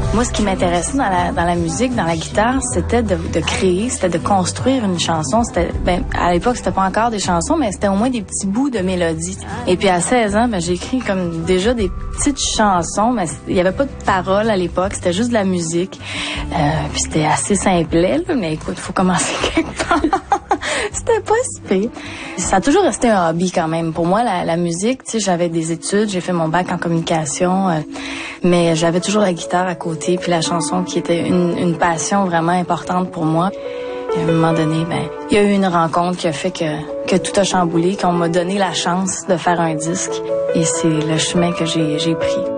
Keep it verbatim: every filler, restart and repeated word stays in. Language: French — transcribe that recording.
Moi, ce qui m'intéressait dans la, dans la musique, dans la guitare, c'était de, de créer, c'était de construire une chanson. C'était, ben, à l'époque, c'était pas encore des chansons, mais c'était au moins des petits bouts de mélodie. Et puis à seize ans, ben, j'ai écrit comme déjà des petites chansons, mais il y avait pas de paroles à l'époque, c'était juste de la musique. Euh, puis c'était assez simplet, là, mais écoute, faut commencer quelque part. C'était pas si pire. Ça a toujours resté un hobby quand même. Pour moi, la, la musique, tu sais, j'avais des études, j'ai fait mon bac en communication, euh, mais j'avais toujours la guitare à côté, puis la chanson qui était une, une passion vraiment importante pour moi. Et à un moment donné, ben, il y a eu une rencontre qui a fait que, que tout a chamboulé, qu'on m'a donné la chance de faire un disque. Et c'est le chemin que j'ai, j'ai pris.